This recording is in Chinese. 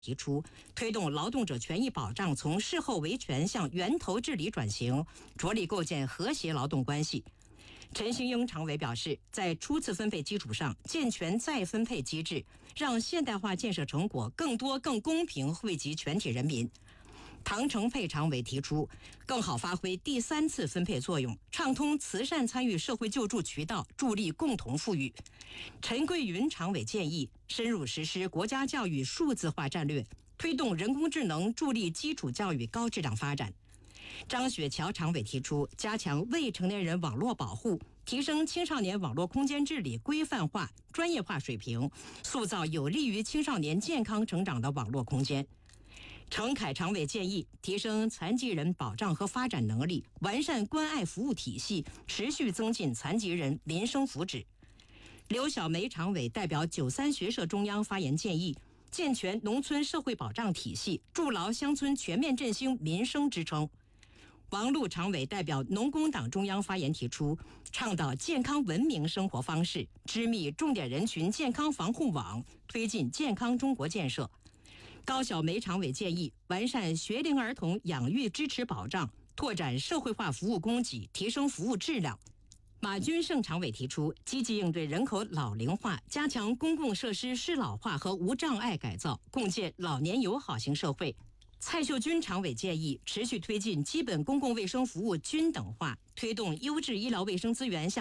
提出推动劳动者权益保障从事后维权向源头治理转型，着力构建和谐劳动关系。陈兴英常委表示，在初次分配基础上健全再分配机制，让现代化建设成果更多更公平惠及全体人民。唐成沛常委提出，更好发挥第三次分配作用，畅通慈善参与社会救助渠道，助力共同富裕。陈桂云常委建议，深入实施国家教育数字化战略，推动人工智能助力基础教育高质量发展。张雪桥常委提出，加强未成年人网络保护，提升青少年网络空间治理规范化、专业化水平，塑造有利于青少年健康成长的网络空间。程凯常委建议，提升残疾人保障和发展能力，完善关爱服务体系，持续增进残疾人民生福祉。刘小梅常委代表93学社中央发言建议，健全农村社会保障体系，筑牢乡村全面振兴民生支撑。王璐常委代表农工党中央发言提出，倡导健康文明生活方式，织密重点人群健康防护网，推进健康中国建设。高晓梅常委建议，完善学龄儿童养育支持保障，拓展社会化服务供给，提升服务质量。马军胜常委提出，积极应对人口老龄化，加强公共设施适老化和无障碍改造，共建老年友好型社会。蔡秀君常委建议，持续推进基本公共卫生服务均等化，推动优质医疗卫生资源向